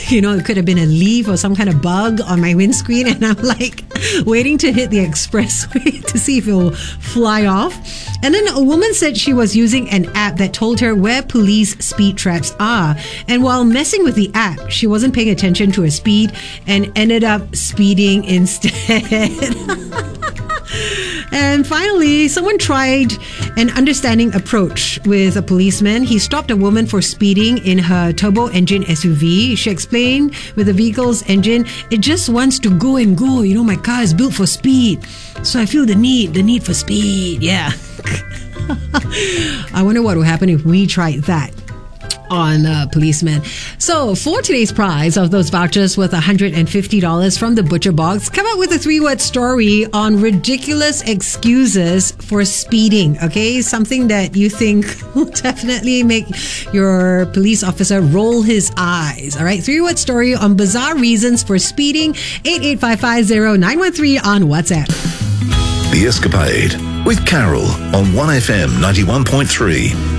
it could have been a leaf or some kind of bug on my windscreen, and I'm like waiting to hit the expressway to see if it'll fly off. And then a woman said she was using an app that told her where police speed traps are. And while messing with the app, she wasn't paying attention to her speed and ended up speeding instead. And finally, someone tried an understanding approach with a policeman. He stopped a woman for speeding in her turbo engine SUV. She explained with the vehicle's engine, it just wants to go and go. My car is built for speed. So I feel the need for speed. Yeah. I wonder what would happen if we tried that on policemen. So for today's prize of those vouchers worth $150 from the Butcher Box, come up with a 3-word story on ridiculous excuses for speeding. Okay, something that you think will definitely make your police officer roll his eyes. All right, 3-word story on bizarre reasons for speeding. 88550-913 on WhatsApp. The Escapade with Carol on 1FM 91.3.